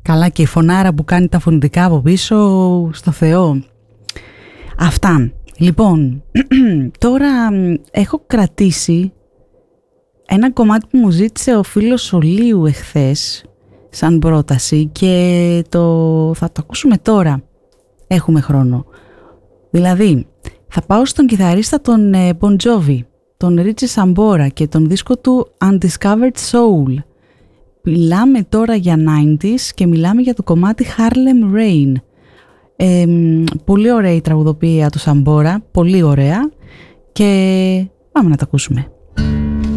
Καλά, και η φωνάρα που κάνει τα φωνητικά από πίσω, στο Θεό. Αυτά. Λοιπόν, τώρα έχω κρατήσει ένα κομμάτι που μου ζήτησε ο φίλος ο Λίου εχθές σαν πρόταση και θα το ακούσουμε τώρα. Έχουμε χρόνο. Δηλαδή, θα πάω στον κιθαρίστα τον Bon Jovi, τον Richie Sambora και τον δίσκο του Undiscovered Soul. Μιλάμε τώρα για 90s και μιλάμε για το κομμάτι Harlem Rain. Πολύ ωραία η τραγουδοποιία του Sambora, πολύ ωραία, και πάμε να τα ακούσουμε.